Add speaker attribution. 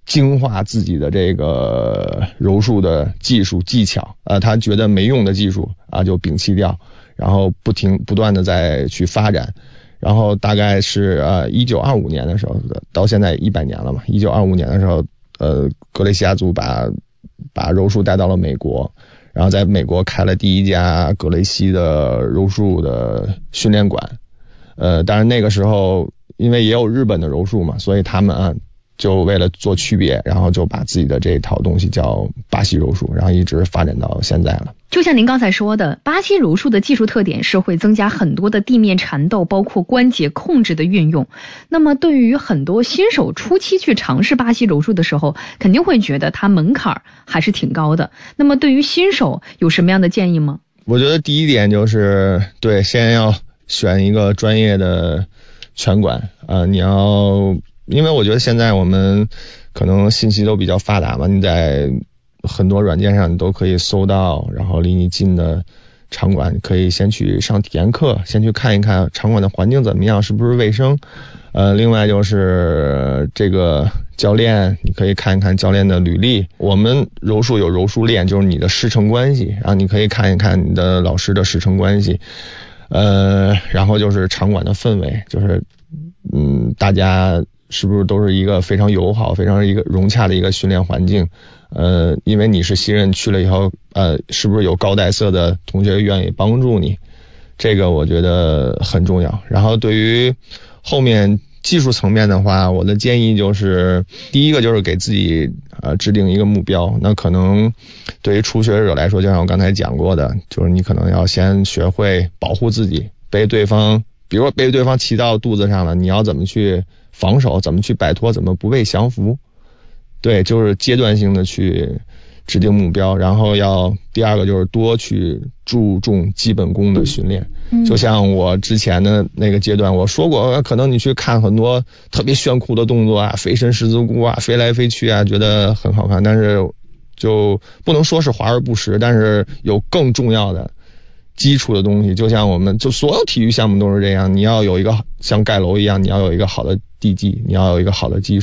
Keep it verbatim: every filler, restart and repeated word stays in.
Speaker 1: 精化自己的这个柔术的技术技巧，呃，他觉得没用的技术啊就摒弃掉，然后不停不断的再去发展，然后大概是呃一九二五年的时候，到现在一百年了嘛，一九二五年的时候，呃，格雷西亚族把把柔术带到了美国，然后在美国开了第一家格雷西的柔术的训练馆，呃，当然那个时候因为也有日本的柔术嘛，所以他们啊。就为了做区别，然后就把自己的这一套东西叫巴西柔术，然后一直发展到现在了。
Speaker 2: 就像您刚才说的，巴西柔术的技术特点是会增加很多的地面缠斗，包括关节控制的运用。那么对于很多新手初期去尝试巴西柔术的时候，肯定会觉得它门槛还是挺高的。那么对于新手有什么样的建议吗？
Speaker 1: 我觉得第一点就是对，先要选一个专业的拳馆，呃，你要因为我觉得现在我们可能信息都比较发达嘛，你在很多软件上你都可以搜到，然后离你近的场馆，你可以先去上体验课，先去看一看场馆的环境怎么样，是不是卫生。呃，另外就是这个教练，你可以看一看教练的履历。我们柔术有柔术链，就是你的师承关系，然后你可以看一看你的老师的师承关系。呃，然后就是场馆的氛围，就是嗯，大家是不是都是一个非常友好、非常一个融洽的一个训练环境？呃，因为你是新人去了以后，呃，是不是有高带色的同学愿意帮助你？这个我觉得很重要。然后对于后面技术层面的话，我的建议就是，第一个就是给自己呃制定一个目标。那可能对于初学者来说，就像我刚才讲过的，就是你可能要先学会保护自己，被对方，比如说被对方骑到肚子上了，你要怎么去防守，怎么去摆脱，怎么不被降服。对，就是阶段性的去制定目标，然后要第二个就是多去注重基本功的训练。嗯、就像我之前的那个阶段我说过，可能你去看很多特别炫酷的动作啊，飞身十字固啊，飞来飞去啊，觉得很好看，但是就不能说是华而不实，但是有更重要的基础的东西，就像我们就所有体育项目都是这样，你要有一个像盖楼一样，你要有一个好的地基，你要有一个好的基础。